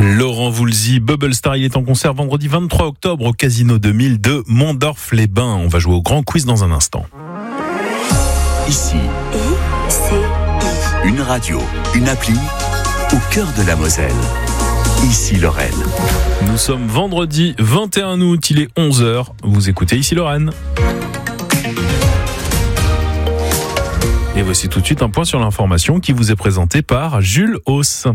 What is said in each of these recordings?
Laurent Voulzy, Bubble Star, il est en concert vendredi 23 octobre au Casino 2000 de Mondorf-les-Bains. On va jouer au grand quiz dans un instant. Ici, une radio, une appli, au cœur de la Moselle. Ici Lorraine. Nous sommes vendredi 21 août, il est 11h. Vous écoutez Ici Lorraine. Et voici tout de suite un point sur l'information qui vous est présenté par Jules Hauss.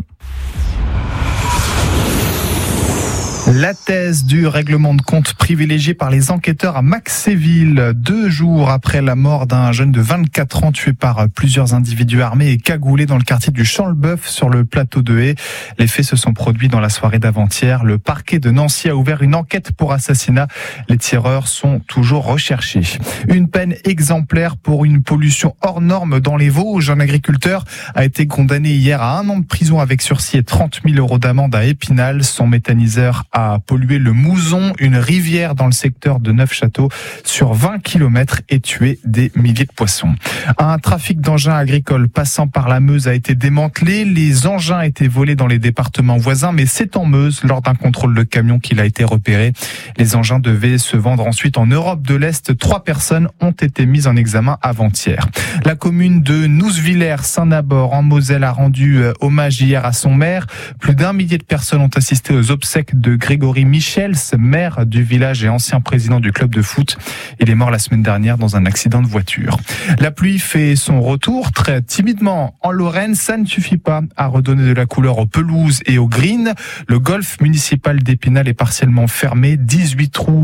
La thèse du règlement de compte privilégié par les enquêteurs à Maxéville, 2 jours après la mort d'un jeune de 24 ans tué par plusieurs individus armés et cagoulés dans le quartier du Champ-le-Bœuf sur le plateau de Haye. Les faits se sont produits dans la soirée d'avant-hier. Le parquet de Nancy a ouvert une enquête pour assassinat. Les tireurs sont toujours recherchés. Une peine exemplaire pour une pollution hors norme dans les Vosges. Un agriculteur a été condamné hier à 1 an de prison avec sursis et 30 000 € d'amende à Épinal. Son méthaniseur a pollué le Mouzon, une rivière dans le secteur de Neufchâteau, sur 20 km et tué des milliers de poissons. Un trafic d'engins agricoles passant par la Meuse a été démantelé. Les engins étaient volés dans les départements voisins, mais c'est en Meuse, lors d'un contrôle de camion, qu'il a été repéré. Les engins devaient se vendre ensuite en Europe de l'Est. 3 personnes ont été mises en examen avant-hier. La commune de Nouzevillers-Saint-Nabord en Moselle a rendu hommage hier à son maire. Plus d'1 millier de personnes ont assisté aux obsèques de Grégory Michels, maire du village et ancien président du club de foot. Il est mort la semaine dernière dans un accident de voiture. La pluie fait son retour très timidement en Lorraine. Ça ne suffit pas à redonner de la couleur aux pelouses et aux greens. Le golf municipal d'Épinal est partiellement fermé. 10 trous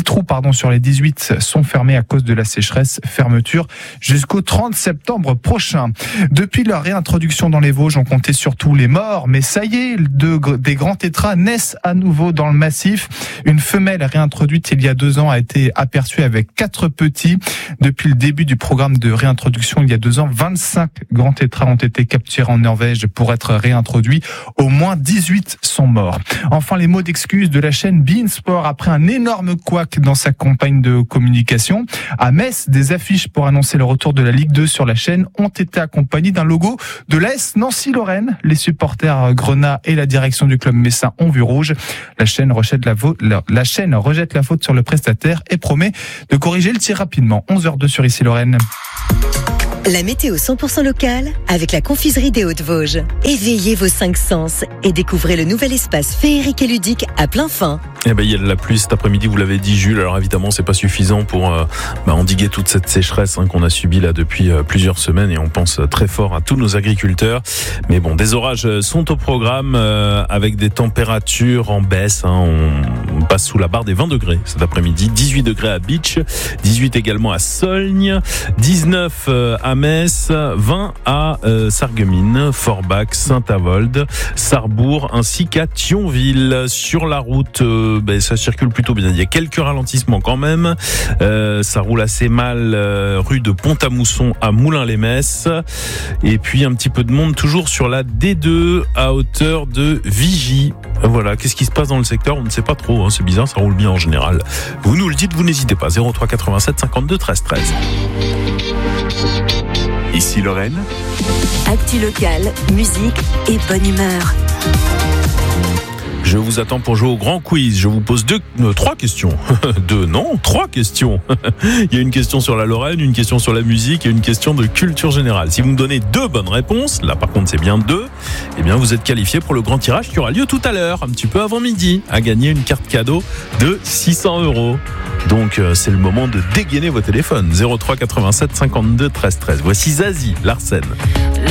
sur les 18 sont fermés à cause de la sécheresse. Fermeture jusqu'au 30 septembre prochain. Depuis leur réintroduction dans les Vosges, on comptait surtout les morts. Mais ça y est, des grands tétras naissent à nouveau dans le massif. Une femelle réintroduite il y a 2 ans a été aperçue avec 4 petits. Depuis le début du programme de réintroduction il y a 2 ans, 25 grands tétras ont été capturés en Norvège pour être réintroduits. Au moins 18 sont morts. Enfin, les mots d'excuse de la chaîne beIN Sport après un énorme couac dans sa campagne de communication. À Metz, des affiches pour annoncer le retour de la Ligue 2 sur la chaîne ont été accompagnées d'un logo de l'AS Nancy-Lorraine. Les supporters grenats et la direction du club messin ont vu rouge. La chaîne rejette la faute sur le prestataire et promet de corriger le tir rapidement. 11h02 sur Ici Lorraine. La météo 100% locale avec la confiserie des Hauts-de-Vosges. Éveillez vos 5 sens et découvrez le nouvel espace féerique et ludique à plein fin. Eh ben, il y a de la pluie cet après-midi, vous l'avez dit Jules. Alors évidemment, c'est pas suffisant pour endiguer toute cette sécheresse qu'on a subie là depuis plusieurs semaines, et on pense très fort à tous nos agriculteurs. Mais bon, des orages sont au programme avec des températures en baisse. On passe sous la barre des 20 degrés cet après-midi. 18 degrés à Beach, 18 également à Solgne, 19 à Metz, 20 à Sarreguemines, Forbach, Saint-Avold, Sarrebourg ainsi qu'à Thionville. Sur la route, ça circule plutôt bien. Il y a quelques ralentissements quand même. Ça roule assez mal rue de Pont-à-Mousson à Moulins-les-Metz. Et puis un petit peu de monde toujours sur la D2 à hauteur de Vigy. Voilà, qu'est-ce qui se passe dans le secteur ? On ne sait pas trop, c'est bizarre, ça roule bien en général. Vous nous le dites, vous n'hésitez pas. 03 87 52 13 13. Ici Lorraine. Actu locale, musique et bonne humeur. Je vous attends pour jouer au grand quiz. Je vous pose 3 questions. 3 questions. Il y a une question sur la Lorraine, une question sur la musique et une question de culture générale. Si vous me donnez 2 bonnes réponses, là par contre c'est bien 2, eh bien vous êtes qualifié pour le grand tirage qui aura lieu tout à l'heure, un petit peu avant midi, à gagner une carte cadeau de 600 €. Donc c'est le moment de dégainer vos téléphones. 03 87 52 13 13. Voici Zazie, Larsen.